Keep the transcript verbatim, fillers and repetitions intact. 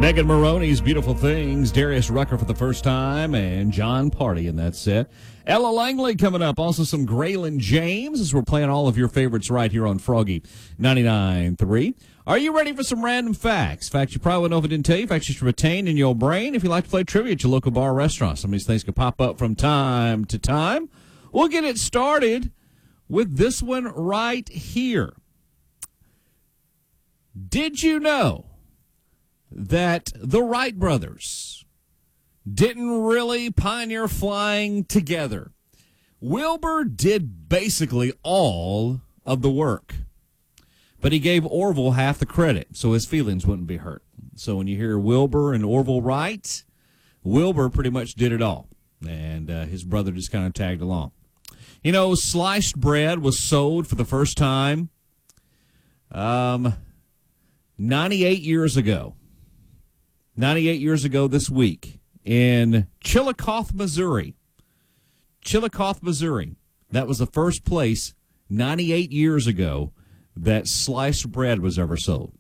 Megan Maroney's Beautiful Things, Darius Rucker for the first time, and John Party in that set. Ella Langley coming up. Also some Graylin James as we're playing all of your favorites right here on Froggy ninety-nine point three. Are you ready for some random facts? Facts you probably wouldn't know if I didn't tell you. Facts you should retain in your brain if you like to play trivia at your local bar or restaurant. Some of these things can pop up from time to time. We'll get it started with this one right here. Did you know that the Wright brothers didn't really pioneer flying together? Wilbur did basically all of the work, but he gave Orville half the credit so his feelings wouldn't be hurt. So when you hear Wilbur and Orville Wright, Wilbur pretty much did it all, and uh, his brother just kind of tagged along. You know, sliced bread was sold for the first time um, ninety-eight years ago. ninety-eight years ago this week in Chillicothe, Missouri. Chillicothe, Missouri. That was the first place ninety-eight years ago that sliced bread was ever sold.